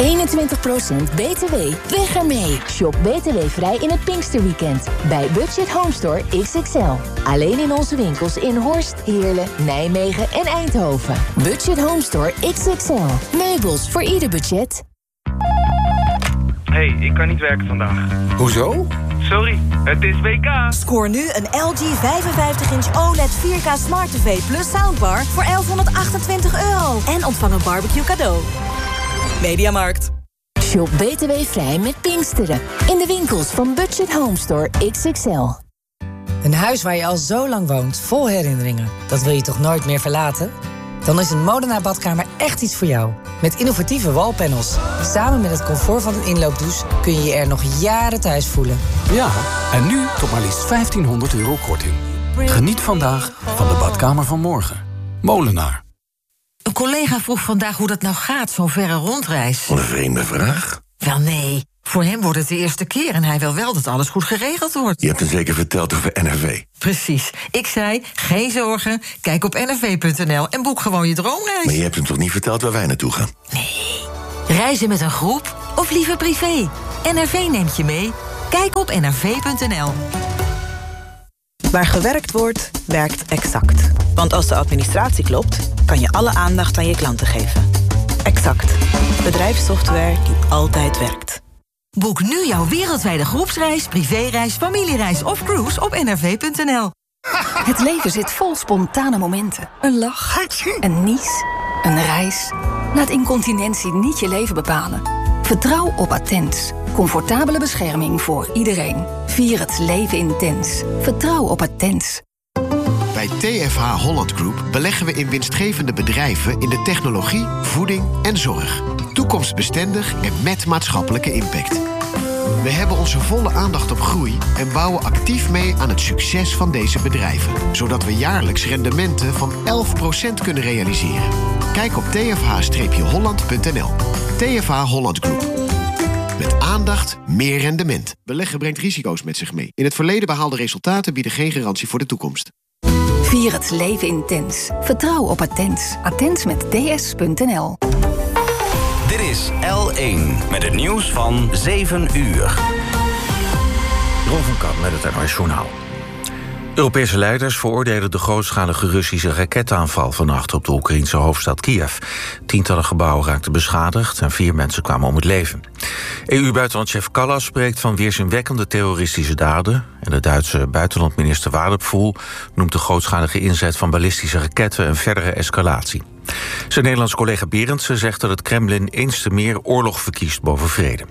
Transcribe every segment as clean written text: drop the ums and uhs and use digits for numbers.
21% BTW. Weg ermee. Shop BTW-vrij in het Pinksterweekend. Bij Budget Home Store XXL. Alleen in onze winkels in Horst, Heerlen, Nijmegen en Eindhoven. Budget Home Store XXL. Meubels voor ieder budget. Hey, ik kan niet werken vandaag. Hoezo? Sorry, het is WK. Scoor nu een LG 55-inch OLED 4K Smart TV plus soundbar voor €1128. En ontvang een barbecue cadeau. Mediamarkt. Shop BTW-vrij met Pinksteren. In de winkels van Budget Home Store XXL. Een huis waar je al zo lang woont, vol herinneringen. Dat wil je toch nooit meer verlaten? Dan is een Modena badkamer echt iets voor jou. Met innovatieve wallpanels. Samen met het comfort van een inloopdouche kun je je er nog jaren thuis voelen. Ja, en nu tot maar liefst €1500 korting. Geniet vandaag van de badkamer van morgen. Molenaar. Een collega vroeg vandaag hoe dat nou gaat, zo'n verre rondreis. Wat een vreemde vraag. Wel nee, voor hem wordt het de eerste keer en hij wil wel dat alles goed geregeld wordt. Je hebt hem zeker verteld over NRV. Precies. Ik zei, geen zorgen, kijk op nrv.nl en boek gewoon je droomreis. Maar je hebt hem toch niet verteld waar wij naartoe gaan? Nee. Reizen met een groep of liever privé? NRV neemt je mee. Kijk op nrv.nl. Waar gewerkt wordt, werkt Exact. Want als de administratie klopt, kan je alle aandacht aan je klanten geven. Exact. Bedrijfssoftware die altijd werkt. Boek nu jouw wereldwijde groepsreis, privéreis, familiereis of cruise op nrv.nl. Het leven zit vol spontane momenten. Een lach, een nies, een reis. Laat incontinentie niet je leven bepalen. Vertrouw op Attens. Comfortabele bescherming voor iedereen. Vier het leven intens. Vertrouw op Attens. Bij TFH Holland Group beleggen we in winstgevende bedrijven in de technologie, voeding en zorg. Toekomstbestendig en met maatschappelijke impact. We hebben onze volle aandacht op groei en bouwen actief mee aan het succes van deze bedrijven. Zodat we jaarlijks rendementen van 11% kunnen realiseren. Kijk op tfh-holland.nl. TFH Holland Group. Met aandacht, meer rendement. Beleggen brengt risico's met zich mee. In het verleden behaalde resultaten bieden geen garantie voor de toekomst. Vier het leven intens. Vertrouw op Attens. Attens met ds.nl. Dit is L1 met het nieuws van 7 uur. Ron van Kamp met het NOS Journaal. Europese leiders veroordelen de grootschalige Russische raketaanval vannacht op de Oekraïense hoofdstad Kiev. Tientallen gebouwen raakten beschadigd en 4 mensen kwamen om het leven. EU-buitenlandchef Kallas spreekt van weerzinwekkende terroristische daden. En de Duitse buitenlandminister Wadephul noemt de grootschalige inzet van ballistische raketten een verdere escalatie. Zijn Nederlandse collega Berendsen zegt dat het Kremlin eens te meer oorlog verkiest boven vrede.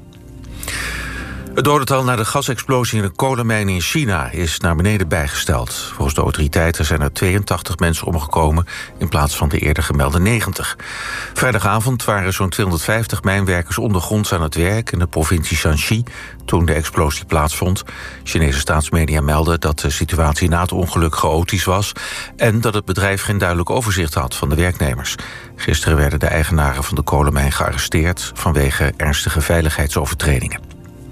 Het dodental na de gasexplosie in een kolenmijn in China is naar beneden bijgesteld. Volgens de autoriteiten zijn er 82 mensen omgekomen in plaats van de eerder gemelde 90. Vrijdagavond waren zo'n 250 mijnwerkers ondergronds aan het werk in de provincie Shanxi toen de explosie plaatsvond. Chinese staatsmedia melden dat de situatie na het ongeluk chaotisch was en dat het bedrijf geen duidelijk overzicht had van de werknemers. Gisteren werden de eigenaren van de kolenmijn gearresteerd vanwege ernstige veiligheidsovertredingen.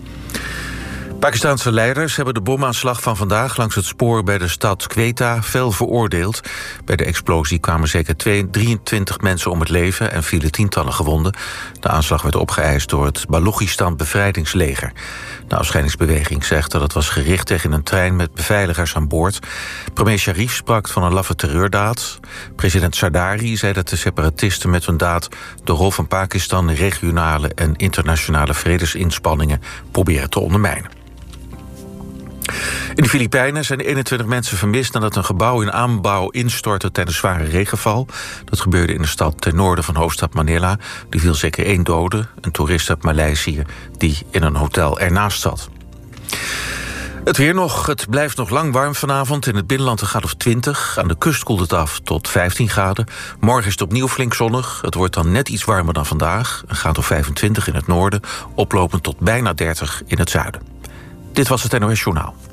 Pakistanse leiders hebben de bomaanslag van vandaag langs het spoor bij de stad Quetta fel veroordeeld. Bij de explosie kwamen zeker 23 mensen om het leven en vielen tientallen gewonden. De aanslag werd opgeëist door het Balochistan Bevrijdingsleger. De afscheidingsbeweging zegt dat het was gericht tegen een trein met beveiligers aan boord. Premier Sharif sprak van een laffe terreurdaad. President Zardari zei dat de separatisten met hun daad de rol van Pakistan in regionale en internationale vredesinspanningen proberen te ondermijnen. In de Filipijnen zijn 21 mensen vermist nadat een gebouw in aanbouw instortte tijdens zware regenval. Dat gebeurde in de stad ten noorden van hoofdstad Manila. Er viel zeker 1 dode, een toerist uit Maleisië die in een hotel ernaast zat. Het weer nog. Het blijft nog lang warm vanavond. In het binnenland een graad of 20. Aan de kust koelt het af tot 15 graden. Morgen is het opnieuw flink zonnig. Het wordt dan net iets warmer dan vandaag. Een graad of 25 in het noorden. Oplopend tot bijna 30 in het zuiden. Dit was het NOS Journaal.